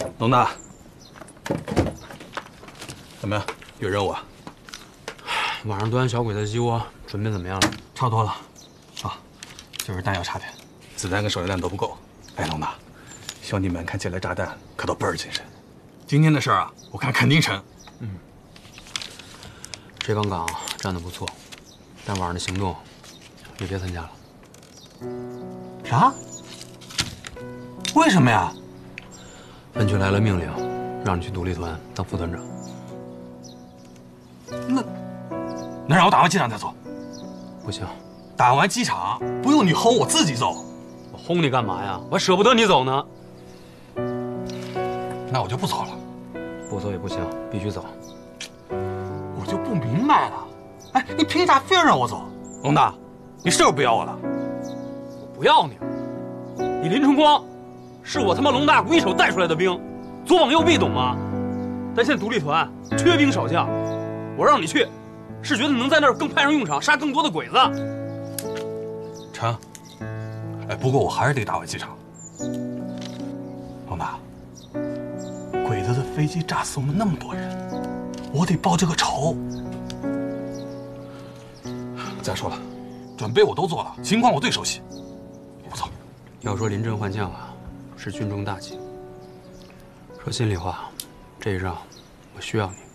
龙大，怎么样？有任务啊？ 晚上端小鬼子鸡窝准备怎么样了？ 差不多了，啊，就是弹药差点，子弹跟手榴弹都不够。哎，龙大，兄弟们看起来炸弹可都倍儿谨慎。今天的事儿啊，我看肯定成。 这帮岗站得不错，但晚上的行动也别参加了。 啥？为什么呀？ 分局来了命令，让你去独立团当副团长。 那让我打完机场再走？ 不行， 打完机场不用你轰，我自己走。 我轰你干嘛呀？我还舍不得你走呢。 那我就不走了。 不走也不行，必须走。 我就不明白了，哎，你凭啥非要让我走？龙大，你是不是不要我了？ 我不要你了。你林春光，是我他妈龙大鼓一手带出来的兵，左膀右臂，懂吗？但现在独立团缺兵少将，我让你去，是觉得能在那儿更派上用场，杀更多的鬼子。 成。哎，不过我还是得打完机场。龙大，鬼子的飞机炸死我们那么多人，我得报这个仇。再说了，准备我都做了，情况我最熟悉。我不走。 要说临阵换将啊，是军中大忌。说心里话，这一仗我需要你。